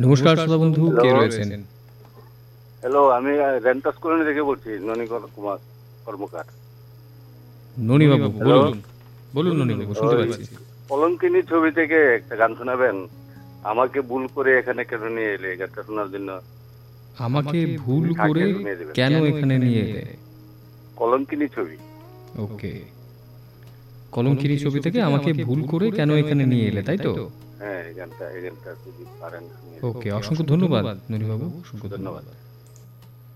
নমস্কার শ্রোতা বন্ধু, কে রয়েছেন? হ্যালো, আমি রেন্টাস কলোনি থেকে বলছি, ননী কুমার কর্মকার। ননী বাবু বলুন। বলুন ননী বাবু, শুনতে পাচ্ছি। কলঙ্কিনী ছবি থেকে একটা গান শোনাবেন? আমাকে ভুল করে এখানে কেন নিয়ে এলে, গানটা শোনার জন্য। আমাকে ভুল করে কেন এখানে নিয়ে এলে? কলঙ্কিনী ছবি। ওকে, কলঙ্কিনী ছবি থেকে আমাকে ভুল করে কেন এখানে নিয়ে এলে, তাই তো? হ্যাঁ, এই গানটা যদি পারেন। ওকে, অসংখ্য ধন্যবাদ ননী বাবু, অসংখ্য ধন্যবাদ।